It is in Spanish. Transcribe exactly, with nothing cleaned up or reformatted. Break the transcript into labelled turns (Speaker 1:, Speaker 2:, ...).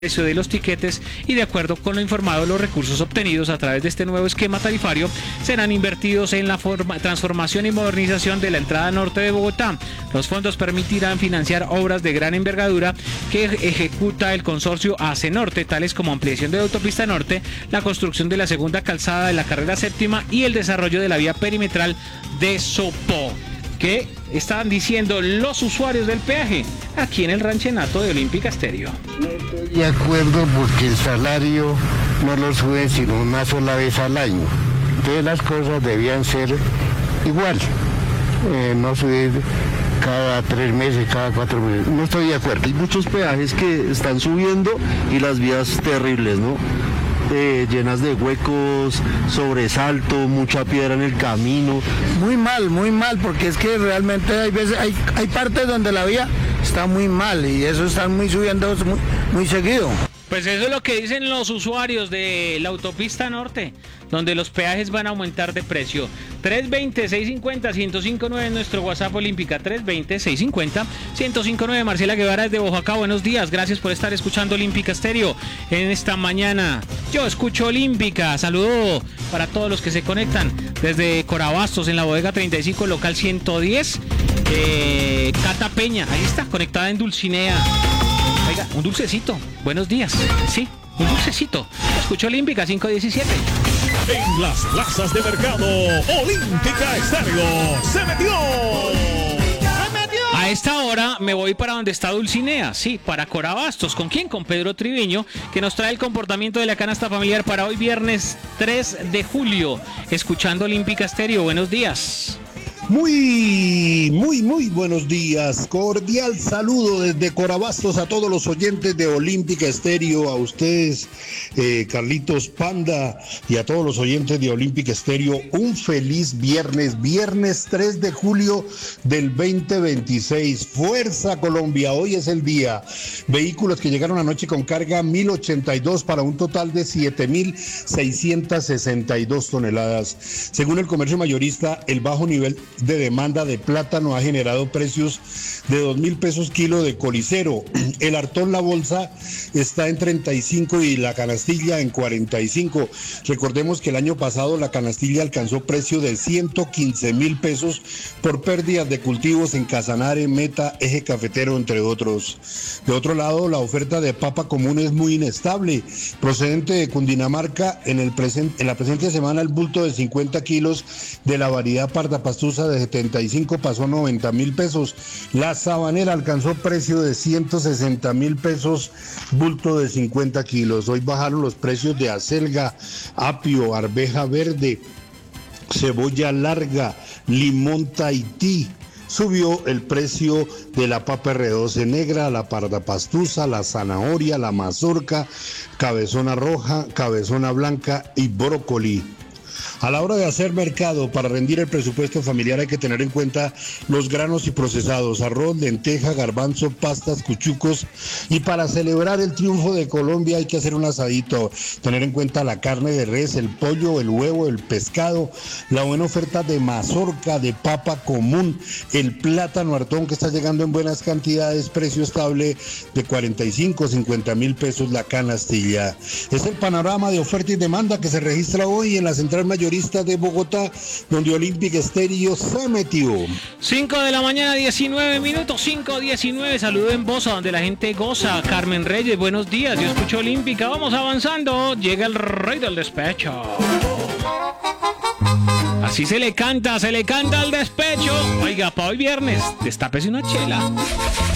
Speaker 1: precio de los tiquetes y de acuerdo con lo informado, los recursos obtenidos a través de este nuevo esquema tarifario serán invertidos en la forma, transformación y modernización de la entrada norte de Bogotá. Los fondos permitirán financiar obras de gran envergadura que ejecuta el consorcio A C E Norte, tales como ampliación de la autopista norte, la construcción de la segunda calzada de la carrera séptima y el desarrollo de la vía perimetral de Sopó. ¿Qué estaban diciendo los usuarios del peaje aquí en el ranchenato de Olímpica Estéreo?
Speaker 2: No estoy de acuerdo porque el salario no lo sube sino una sola vez al año. Entonces las cosas debían ser igual, eh, no subir cada tres meses, cada cuatro meses. No estoy de acuerdo.
Speaker 3: Hay muchos peajes que están subiendo y las vías terribles, ¿no? Eh, llenas de huecos, sobresalto, mucha piedra en el camino.
Speaker 2: Muy mal, muy mal, porque es que realmente hay veces, hay, hay partes donde la vía está muy mal y eso están muy subiendo muy, muy seguido.
Speaker 1: Pues eso es lo que dicen los usuarios de la autopista norte, donde los peajes van a aumentar de precio. tres veinte, seiscientos cincuenta, ciento cinco nueve en nuestro WhatsApp Olímpica, tres veinte, seiscientos cincuenta, ciento cinco nueve. Marcela Guevara desde Oaxaca, buenos días, gracias por estar escuchando Olímpica Estéreo en esta mañana. Yo escucho Olímpica, saludo para todos los que se conectan desde Corabastos en la bodega treinta y cinco, local ciento diez. Eh, Cata Peña, ahí está, conectada en Dulcinea. Oiga, un dulcecito, buenos días, sí, un dulcecito. Escucho Olímpica cinco diecisiete.
Speaker 4: En las plazas de mercado, Olímpica Estéreo se metió.
Speaker 1: A esta hora me voy para donde está Dulcinea, sí, para Corabastos. ¿Con quién? Con Pedro Triviño, que nos trae el comportamiento de la canasta familiar para hoy viernes tres de julio. Escuchando Olímpica Estéreo, buenos días.
Speaker 5: Muy, muy, muy buenos días. Cordial saludo desde Corabastos a todos los oyentes de Olímpica Estéreo, a ustedes, eh, Carlitos Panda, y a todos los oyentes de Olímpica Estéreo. Un feliz viernes, viernes tres de julio del veinte veintiséis. Fuerza Colombia, hoy es el día. Vehículos que llegaron anoche con carga mil ochenta y dos para un total de siete mil seiscientas sesenta y dos toneladas. Según el comercio mayorista, el bajo nivel de demanda de plátano ha generado precios de dos mil pesos kilo de colicero. El Artón La Bolsa está en treinta y cinco y la canastilla en cuarenta y cinco. Recordemos que el año pasado la canastilla alcanzó precio de ciento quince mil pesos por pérdidas de cultivos en Casanare, Meta, Eje Cafetero, entre otros. De otro lado, la oferta de papa común es muy inestable. Procedente de Cundinamarca, en, el present, en la presente semana el bulto de cincuenta kilos de la variedad pardapastusa de setenta y cinco pasó a noventa mil pesos. La sabanera alcanzó precio de ciento sesenta mil pesos, bulto de cincuenta kilos. Hoy bajaron los precios de acelga, apio, arveja verde, cebolla larga, limón Tahití. Subió el precio de la papa erre doce negra, la pardapastusa, la zanahoria, la mazorca, cabezona roja, cabezona blanca y brócoli. A la hora de hacer mercado para rendir el presupuesto familiar hay que tener en cuenta los granos y procesados, arroz, lenteja, garbanzo, pastas, cuchucos, y para celebrar el triunfo de Colombia hay que hacer un asadito, tener en cuenta la carne de res, el pollo, el huevo, el pescado, la buena oferta de mazorca, de papa común, el plátano Artón que está llegando en buenas cantidades, precio estable de cuarenta y cinco, cincuenta mil pesos la canastilla. Es el panorama de oferta y demanda que se registra hoy en la central mayorista de Bogotá, donde Olímpica Estéreo se metió.
Speaker 1: cinco de la mañana, diecinueve minutos, cinco diecinueve. Saludo en Bosa, donde la gente goza. Carmen Reyes, buenos días. Yo escucho Olímpica. Vamos avanzando. Llega el rey del despecho. Así se le canta, se le canta al despecho. Oiga, para hoy viernes, destápese una chela.